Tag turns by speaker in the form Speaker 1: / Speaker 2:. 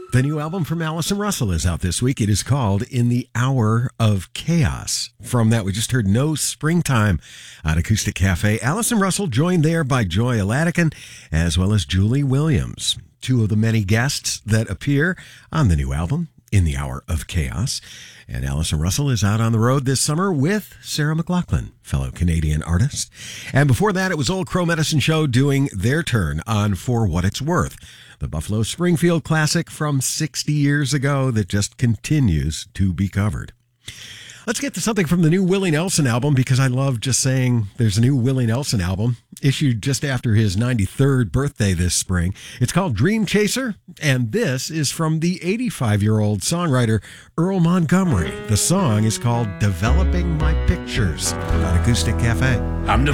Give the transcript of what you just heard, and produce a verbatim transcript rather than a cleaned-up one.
Speaker 1: The new album from Allison Russell is out this week. It is called In the Hour of Chaos. From that, we just heard No Springtime on Acoustic Cafe. Allison Russell joined there by Joy Aladican as well as Julie Williams, two of the many guests that appear on the new album, In the Hour of Chaos. And Allison Russell is out on the road this summer with Sarah McLachlan, fellow Canadian artist. And before that, it was Old Crow Medicine Show doing their turn on For What It's Worth, the Buffalo Springfield classic from sixty years ago that just continues to be covered. Let's get to something from the new Willie Nelson album, because I love just saying there's a new Willie Nelson album issued just after his ninety-third birthday this spring. It's called Dream Chaser, and this is from the eighty-five-year-old songwriter Earl Montgomery. The song is called Developing My Pictures on Acoustic Cafe.
Speaker 2: I'm